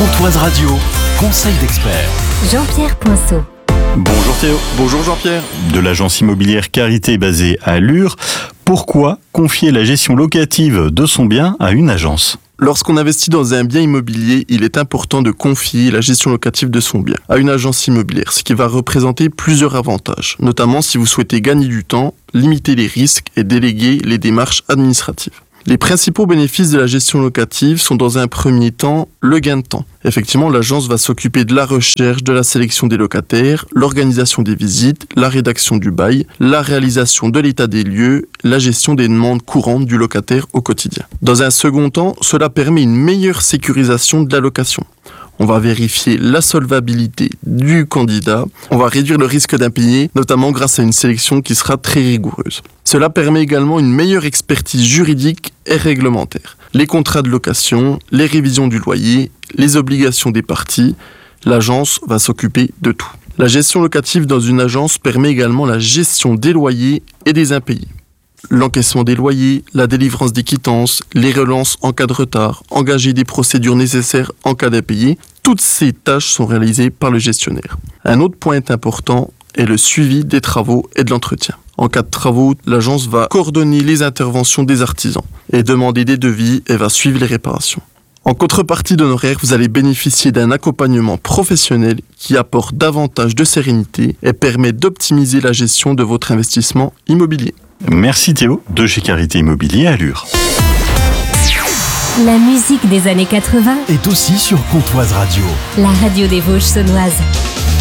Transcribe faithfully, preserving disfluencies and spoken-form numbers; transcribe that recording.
Pontoise Radio, conseil d'expert. Jean-Pierre Poinceau. Bonjour Théo. Bonjour Jean-Pierre. De l'agence immobilière Carité basée à Lure. Pourquoi confier la gestion locative de son bien à une agence ? Lorsqu'on investit dans un bien immobilier, il est important de confier la gestion locative de son bien à une agence immobilière, ce qui va représenter plusieurs avantages, notamment si vous souhaitez gagner du temps, limiter les risques et déléguer les démarches administratives. Les principaux bénéfices de la gestion locative sont dans un premier temps le gain de temps. Effectivement, l'agence va s'occuper de la recherche, de la sélection des locataires, l'organisation des visites, la rédaction du bail, la réalisation de l'état des lieux, la gestion des demandes courantes du locataire au quotidien. Dans un second temps, cela permet une meilleure sécurisation de la location. On va vérifier la solvabilité du candidat. On va réduire le risque d'impayé, notamment grâce à une sélection qui sera très rigoureuse. Cela permet également une meilleure expertise juridique et réglementaire. Les contrats de location, les révisions du loyer, les obligations des parties, l'agence va s'occuper de tout. La gestion locative dans une agence permet également la gestion des loyers et des impayés. L'encaissement des loyers, la délivrance des quittances, les relances en cas de retard, engager des procédures nécessaires en cas d'impayé, toutes ces tâches sont réalisées par le gestionnaire. Un autre point important est le suivi des travaux et de l'entretien. En cas de travaux, l'agence va coordonner les interventions des artisans et demander des devis et va suivre les réparations. En contrepartie d'honoraires, vous allez bénéficier d'un accompagnement professionnel qui apporte davantage de sérénité et permet d'optimiser la gestion de votre investissement immobilier. Merci Théo, de chez Carité Immobilier à Lure. La musique des années quatre-vingts Est aussi sur Pontoise Radio. La radio des Vosges saunoises.